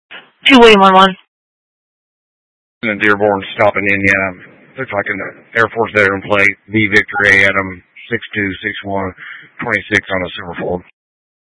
2 William 11. In the Dearborn stopping in, yeah. Looks like an Air Force veteran plate, V Victor A Adam 626126 on a Silverfold.